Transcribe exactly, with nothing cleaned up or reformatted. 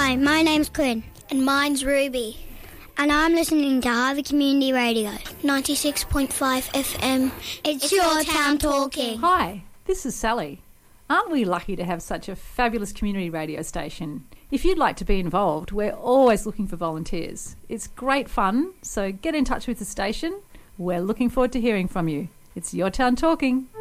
Hi, my name's Quinn. And mine's Ruby. And I'm listening to Harvey Community Radio. ninety-six point five F M. It's, it's your town talking. Hi, this is Sally. Aren't we lucky to have such a fabulous community radio station? If you'd like to be involved, we're always looking for volunteers. It's great fun, so get in touch with the station. We're looking forward to hearing from you. It's Your Town Talking.